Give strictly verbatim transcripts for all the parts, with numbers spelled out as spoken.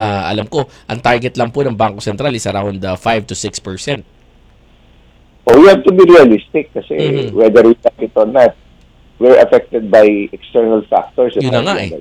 uh, alam ko, ang target lang po ng Bangko Sentral is around uh, five to six percent. Oh, we have to be realistic kasi Mm-hmm. whether we like it or not, we're affected by external factors. Yun na nga eh.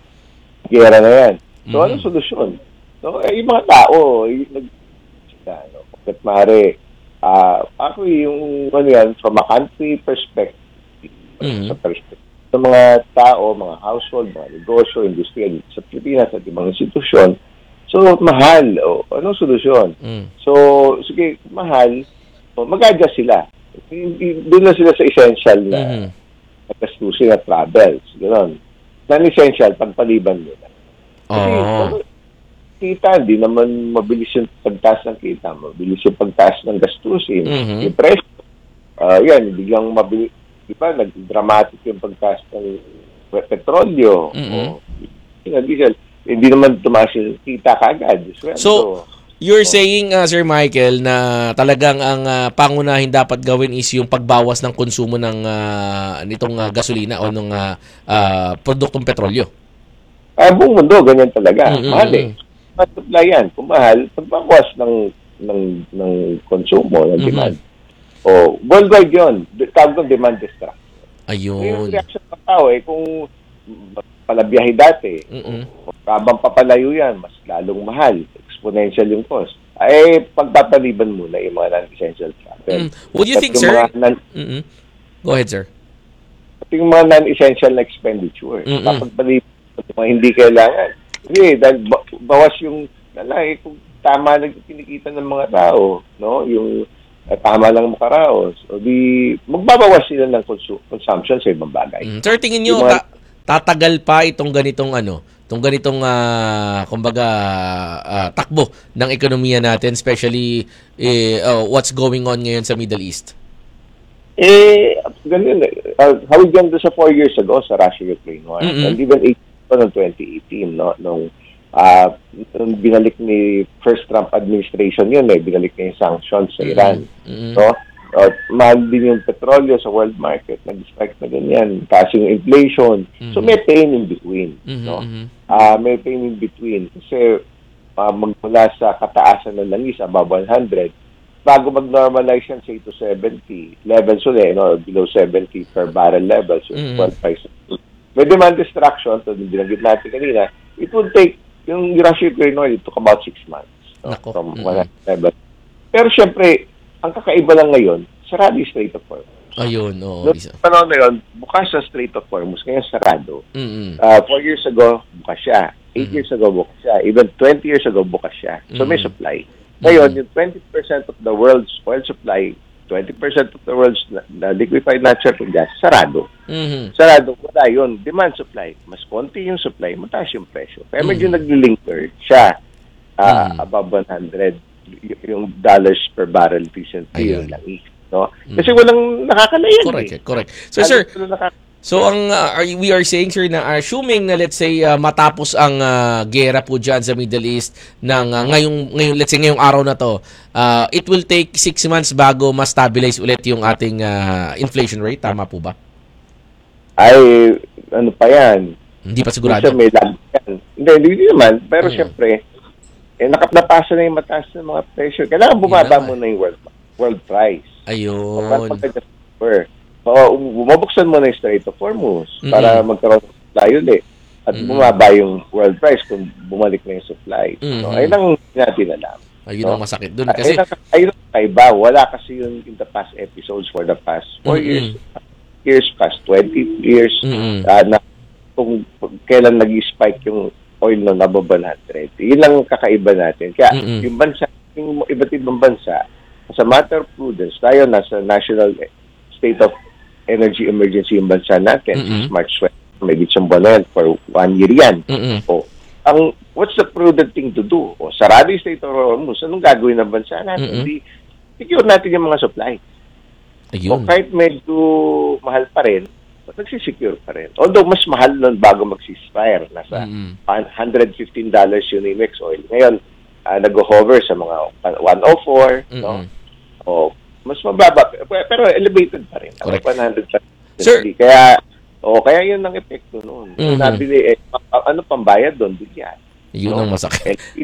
Gera na yan. So, Mm-hmm. anong solusyon? So, eh, yung mga tao, yung nag... Ano, kahit maaari, uh, ako yung, ano yan, from a country perspective, Mm-hmm. sa perspective ng mga tao, mga household, mga negosyo, industriya sa Pilipinas at ibang institusyon, so, mahal. O, anong solusyon? Mm-hmm. So, sige, mahal, so, mag-adjust sila. Doon na sila sa essential na Mm-hmm. gastusin at travels. Gano'n. Non-essential, pagpaliban nila. Kasi, Oh. kita, di naman mabilis yung pagtaas ng kita, mabilis yung pagtaas ng gastusin, Mm-hmm. yung presyo. Uh, yan, biglang mabilis, di ba, nag-dramatic yung pagtaas ng petrolyo, Mm-hmm. o yung diesel. Hindi naman tumaas yung kita kaagad. Well, So, you're saying, uh, Sir Michael, na talagang ang uh, pangunahin dapat gawin is yung pagbawas ng konsumo ng uh, nitong uh, gasolina o ng uh, uh, produktong petrolyo? Ah, buong mundo, ganyan talaga. Mm-hmm. Mahal eh. Supply yan. Kung mahal, pagbawas ng, ng, ng konsumo, ng demand. Mm-hmm. O, worldwide yun. Tawag ng demand destruction. Ayun. Yung reaction ng tao eh, kung palabiyahe dati, Mm-hmm. habang papalayo yan, mas lalong mahal. Exponential yung cost. Ay, pagpapaliban muna yung mga non-essential travel. Mm. Would you At think, yung sir? mga non- Mm-hmm. Go ahead, sir. At yung mga non-essential na expenditure. Mm-mm. Kapagpaliban yung mga hindi kailangan. Hindi, dahil ba- bawas yung, lalaki, kung tama na kinikita ng mga tao, no? Yung uh, tama lang makaraos, o di, magbabawas sila ng consu- consumption sa ibang bagay. Mm. Sir, tingin nyo, Yung mga- ta- tatagal pa itong ganitong ano, itong ganitong, uh, kumbaga, uh, takbo ng ekonomiya natin, especially eh, uh, what's going on ngayon sa Middle East? Eh, ganun eh. Uh, hawig yan doon sa four years ago sa Russia-Ukraine war. Mm-mm. And even eight noong twenty eighteen, no? Nung, uh, nung binalik ni first Trump administration yun, eh, binalik niya yung sanctions sa Iran. Mm-mm. No? Uh, mahal din yung petrolyo sa world market, nag-spike na ganyan, kasi yung inflation. So may pain in between. Mhm, No? mhm. Uh, may pain in between. Kasi uh, magmula sa kataasan ng langis, above one hundred, bago mag-normalize yan, say, to seventy levels ulit, no? Below seventy per barrel levels, yung Mhm. world price. May demand destruction, to binanggit natin kanina, it would take, yung Russia-Ukraine war, it took about six months. No? Nako. From Mhm. one hundred level. Pero syempre, ang kakaiba lang ngayon, sarado yung Strait of Hormuz. Ayun, oo. Noong Isa. panahon na yun, bukas sa Strait of Hormuz, ngayon sarado. Mm-mm. Uh, four years ago, bukas siya. Eight Mhm. years ago, bukas siya. Even twenty years ago, bukas siya. So may Mhm. supply. Ngayon, Mhm. yung twenty percent of the world's oil supply, twenty percent of the world's na, na liquefied natural gas, sarado. Mhm. Sarado, wala yun. Demand supply. Mas konti yung supply, mataas yung presyo. Kaya medyo Mhm. nag-linker siya uh, Mhm. above one hundred y- yung dollars per barrel recently Ayun. yung langis. No? Kasi walang nakakalayan. Correct, eh. correct. So, sir, Walang nakaka- so ang uh, are, we are saying, sir, na assuming na let's say uh, matapos ang uh, gera po dyan sa Middle East ng uh, ngayong, ngayong, let's say ngayong araw na to, uh, it will take six months bago ma-stabilize ulit yung ating uh, inflation rate. Tama po ba? Ay, ano pa yan? Hindi pa sigurado. Minsan may lag yan. Hindi, hindi naman. Pero Mm. syempre, eh, nakapnapasa na yung mataas ng mga presyo. Kailangan bumaba naman. muna yung world, world price. Ayun. Pag- So, bumabuksan mo na yung Strait of Hormuz para Mm-mm. magkaroon ng supply ulit. At Mm-mm. bumaba yung world price kung bumalik na yung supply. So, Mhm. ayun ang hindi natin alam. Ayun No? ang masakit dun. Kasi, Ayun ang, ayun ang kaiba. Wala kasi yung in the past episodes for the past four Mm-mm. years, years, past twenty years, Mm-mm. uh, na kung kailan nag-spike yung oil na nababa one hundred. Yun lang kakaiba natin. Kaya Mm-mm. yung bansa, yung iba't ibang bansa, sa matter of prudence, tayo nasa national state of energy emergency yung bansa natin. Mm-mm. Since March twentieth, may gitsang buwan na yan for one year yan. Mm-mm. O, ang, what's the prudent thing to do? O, sarado yung State of Hormuz, anong gagawin ng bansa natin? Mm-mm. Hindi, secure natin yung mga supply. O Ayun. kahit medyo mahal pa rin, nagsisecure pa rin. Although mas mahal nun bago mag-ceasefire. Nasa Mm-mm. one hundred fifteen dollars yun yung mix oil. Ngayon, uh, nag-hover sa mga one oh four. No? Mm-mm. O, mas mababa. Pero elevated pa rin. Correct. one hundred Sir- Kaya, o kaya yun ang epekto noon. Mhm. Nabili, eh, ano pambayad doon? Bilyan. Yun No? ang masakit. Eh,